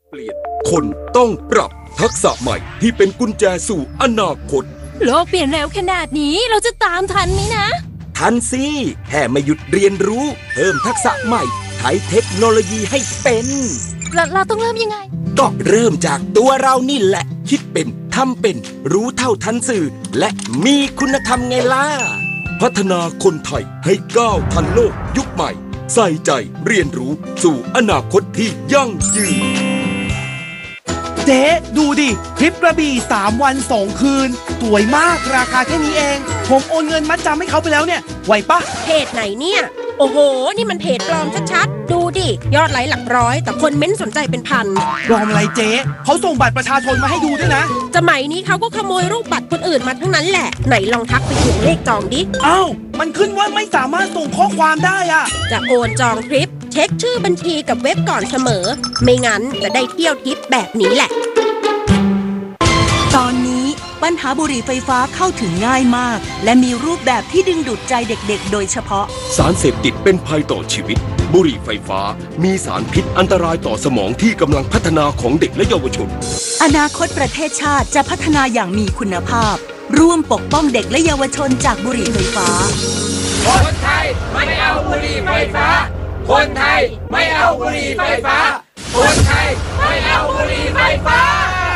เปลี่ยนคนต้องปรับทักษะใหม่ที่เป็นกุญแจสู่อนาคตโลกเปลี่ยนเร็วขนาดนี้เราจะตามทันไหมนะทันสิแค่ไม่หยุดเรียนรู้เพิ่มทักษะใหม่ใช้เทคโนโลยีให้เป็นเราต้องเริ่มยังไงก็เริ่มจากตัวเรานี่แหละคิดเป็นทำเป็นรู้เท่าทันสื่อและมีคุณธรรมไงล่ะพัฒนาคนไทยให้ก้าวทันโลกยุคใหม่ใส่ใจเรียนรู้สู่อนาคตที่ยั่งยืนเจ๊ดูดิทริปกระบี่3 วัน 2 คืนสวยมากราคาแค่นี้เองผมโอนเงินมัดจำให้เขาไปแล้วเนี่ยไหวปะเพจไหนเนี่ยโอ้โหนี่มันเพจปลอมชัดๆดูดิยอดไลค์หลักร้อยแต่คนเม้นสนใจเป็นพันปลอมอะไรเจ๊เขาส่งบัตรประชาชนมาให้ดูด้วยนะสมัยนี้เขาก็ขโมยรูปบัตรคนอื่นมาทั้งนั้นแหละไหนลองทักไปถึงเลขจองดิอ้าวมันขึ้นว่าไม่สามารถส่งข้อความได้อะจะโอนจองทริปเช็คชื่อบัญชีกับเว็บก่อนเสมอไม่งั้นจะได้เที่ยวทริปแบบนี้แหละตอนนี้ปัญหาบุหรี่ไฟฟ้าเข้าถึงง่ายมากและมีรูปแบบที่ดึงดูดใจเด็กๆโดยเฉพาะสารเสพติดเป็นภัยต่อชีวิตบุหรี่ไฟฟ้ามีสารพิษอันตรายต่อสมองที่กำลังพัฒนาของเด็กและเยาวชนอนาคตประเทศชาติจะพัฒนาอย่างมีคุณภาพร่วมปกป้องเด็กและเยาวชนจากบุหรี่ไฟฟ้าคนไทยไม่เอาบุหรี่ไฟฟ้าคนไทยไม่เอาบุหรี่ไฟฟ้าคนไทยไม่เอาบุหรี่ไฟฟ้า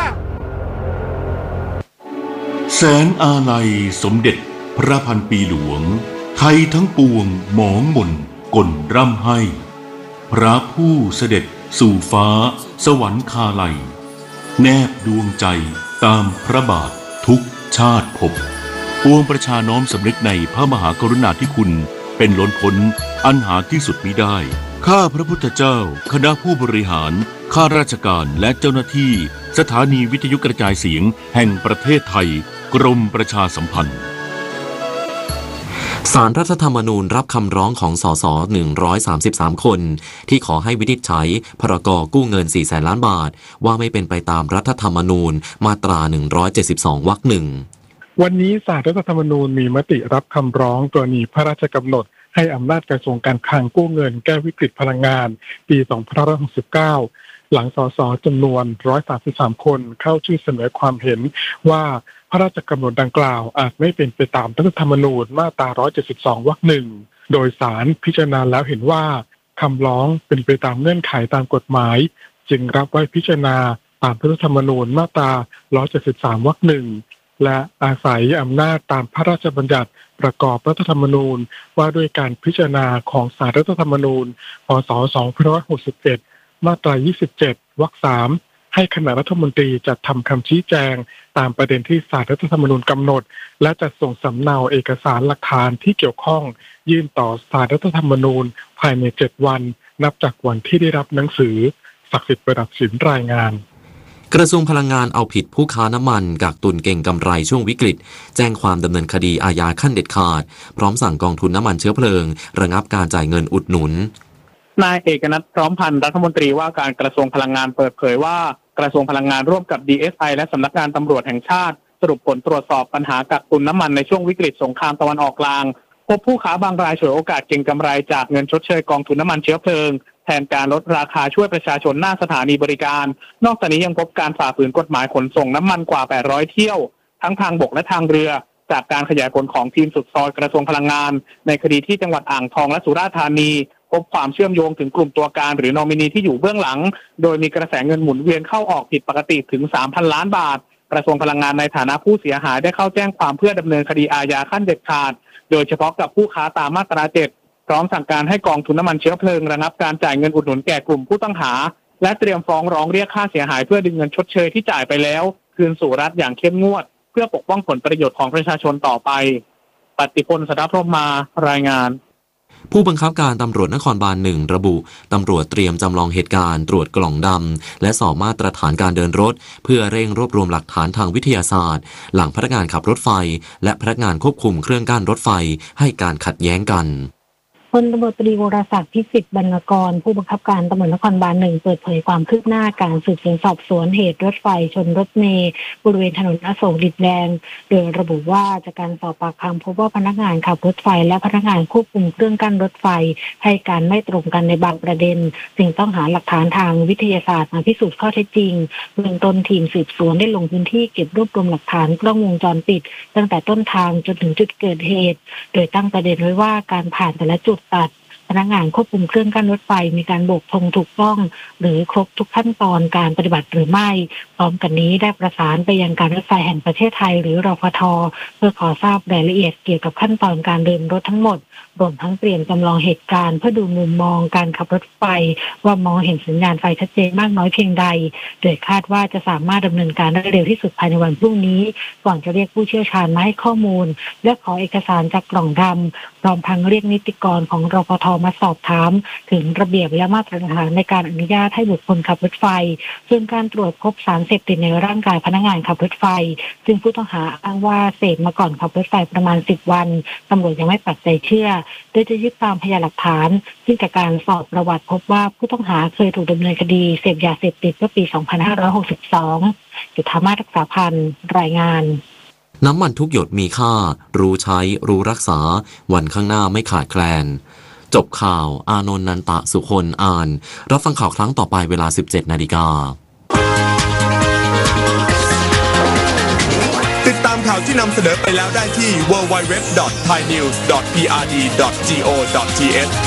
แสนอาลัยสมเด็จพระพันปีหลวงไทยทั้งปวงหมองหม่นก่นร่ำให้พระผู้เสด็จสู่ฟ้าสวรรคาลัยแนบดวงใจตามพระบาททุกชาติภพปวงประชาน้อมสำนึกในพระมหากรุณาธิคุณเป็นล้นพ้นอันหาที่สุดมิได้ข้าพระพุทธเจ้าคณะผู้บริหารข้าราชการและเจ้าหน้าที่สถานีวิทยุกระจายเสียงแห่งประเทศไทยกรมประชาสัมพันธ์ศาลรัฐธรรมนูญรับคำร้องของสส133 คนที่ขอให้วินิจฉัยพรก.กู้เงิน 400,000 ล้านบาทว่าไม่เป็นไปตามรัฐธรรมนูญมาตรา172 วรรค 1 วันนี้ศาลรัฐธรรมนูญมีมติรับคำร้องกรณีพระราชกำหนดให้อำนาจกระทรวงการคลังกู้เงินแก้วิกฤตพลังงานปี2569หลังสสจำนวน133 คนเข้าชื่อเสนอความเห็นว่าพระราชกำหนดดังกล่าวอาจไม่เป็นไปตามรัฐธรรมนูญมาตรา172 วรรค 1โดยศาลพิจารณาแล้วเห็นว่าคำร้องเป็นไปตามเงื่อนไขตามกฎหมายจึงรับไว้พิจารณาตามรัฐธรรมนูญมาตรา173 วรรค 1และอาศัยอำนาจตามพระราชบัญญัติประกอบรัฐธรรมนูญว่าด้วยการพิจารณาของศาลรัฐธรรมนูญพ.ศ. 2561มาตรา 27 วรรค 3ให้คณะรัฐมนตรีจัดทำคำชี้แจงตามประเด็นที่ศาลรัฐธรรมนูญกำหนดและจัดส่งสำเนาเอกสารหลักฐานที่เกี่ยวข้องยื่นต่อศาลรัฐธรรมนูญภายใน7 วันนับจากวันที่ได้รับหนังสือศักดิ์สิทธิ์ประดับศิลป์รายงานกระทรวงพลังงานเอาผิดผู้ค้าน้ำมันกักตุนเก่งกำไรช่วงวิกฤตแจ้งความดำเนินคดีอาญาขั้นเด็ดขาดพร้อมสั่งกองทุนน้ำมันเชื้อเพลิงระงับการจ่ายเงินอุดหนุนนายเอกนัทพร้อมพันธ์รัฐมนตรีว่าการกระทรวงพลังงานเปิดเผยว่ากระทรวงพลังงานร่วมกับ DSI และสำนักงานตำรวจแห่งชาติสรุปผลตรวจสอบปัญหากักตุนน้ำมันในช่วงวิกฤตสงครามตะวันออกกลางพบผู้ค้าบางรายฉวยโอกาสเก็งกำไรจากเงินชดเชยกองทุนน้ำมันเชื้อเพลิงแทนการลดราคาช่วยประชาชนหน้าสถานีบริการนอกจากนี้ยังพบการฝ่าฝืนกฎหมายขนส่งน้ำมันกว่า800เที่ยวทั้งทางบกและทางเรือจากการขยายผลของทีมสุดซอยกระทรวงพลังงานในคดีที่จังหวัดอ่างทองและสุราษฎร์ธานีพบความเชื่อมโยงถึงกลุ่มตัวการหรือนอมินีที่อยู่เบื้องหลังโดยมีกระแสเงินหมุนเวียนเข้าออกผิดปกติถึง 3,000 ล้านบาทกระทรวงพลังงานในฐานะผู้เสียหายได้เข้าแจ้งความเพื่อดำเนินคดีอาญาขั้นเด็ดขาดโดยเฉพาะกับผู้ค้าตามมาตรา 7พร้อมสั่งการให้กองทุนน้ำมันเชื้อเพลิงระงับการจ่ายเงินอุดหนุนแก่กลุ่มผู้ต้องหาและเตรียมฟ้องร้องเรียกค่าเสียหายเพื่อดึงเงินชดเชยที่จ่ายไปแล้วคืนสู่รัฐอย่างเข้มงวดเพื่อปกป้องผลประโยชน์ของประชาชนต่อไปปฏิพล สดับพรหมารายงานผู้บังคับการตำรวจนครบาล 1ระบุตำรวจเตรียมจำลองเหตุการณ์ตรวจกล่องดำและสอบมาตรฐานการเดินรถเพื่อเร่งรวบรวมหลักฐานทางวิทยาศาสตร์หลังพนักงานขับรถไฟและพนักงานควบคุมเครื่องกั้นรถไฟให้การขัดแย้งกันพลตำรวจตรีวรศักดิ์พิสิทธิ์บรรณกรผู้บังคับการตำรวจนครบาล 1เปิดเผยความคืบหน้าการสืบสวนสอบสวนเหตุรถไฟชนรถเมล์บริเวณถนนอโศกดินแดงโดยระบุว่าจากการสอบปากคำพบว่าพนักงานขับรถไฟและพนักงานควบคุมเครื่องกั้นรถไฟให้การไม่ตรงกันในบางประเด็นจึงต้องหาหลักฐานทางวิทยาศาสตร์มาพิสูจน์ข้อเท็จจริงเบื้องต้นทีมสืบสวนได้ลงพื้นที่เก็บรวบรวมหลักฐานกล้องวงจรปิดตั้งแต่ต้นทางจนถึงจุดเกิดเหตุโดยตั้งประเด็นไว้ว่าการผ่านแต่ละจุดตัดพนักงานควบคุมเครื่องกั้นรถไฟมีการโบกธงถูกต้องหรือครบทุกขั้นตอนการปฏิบัติหรือไม่พร้อมกันนี้ได้ประสานไปยังการรถไฟแห่งประเทศไทยหรือรฟท.เพื่อขอทราบรายละเอียดเกี่ยวกับขั้นตอนการเดินรถทั้งหมดรวมทั้งเตรียมจำลองเหตุการณ์เพื่อดูมุมมองการขับรถไฟว่ามองเห็นสัญญาณไฟชัดเจนมากน้อยเพียงใดโดยคาดว่าจะสามารถดำเนินการได้เร็วที่สุดภายในวันพรุ่งนี้ก่อนจะเรียกผู้เชี่ยวชาญมาให้ข้อมูลและขอเอกสารจากกล่องดำพร้อมทั้งเรียกนิติกรของรฟท.มาสอบถามถึงระเบียบและมาตรฐานในการอนุญาตให้บุคคลขับรถไฟซึ่งการตรวจพบสารเสพติดในร่างกายพนักงานขับรถไฟซึ่งผู้ต้องหาอ้างว่าเสพมาก่อนขับรถไฟประมาณ10 วันตำรวจยังไม่ปักใจเชื่อโดยจะยึดตามพยานหลักฐานซึ่งจากการสอบประวัติพบว่าผู้ต้องหาเคยถูกดำเนินคดีเสพยาเสพติดเมื่อปี 2562 จุฑามาศรักษาพันธ์รายงานน้ำมันทุกหยดมีค่ารู้ใช้รู้รักษาวันข้างหน้าไม่ขาดแคลนจบข่าวอานนท์นันตะสุคนอ่านรับฟังข่าวครั้งต่อไปเวลา 17:00 น. ติดตามข่าวที่นำเสนอไปแล้วได้ที่ www.thainews.prd.go.th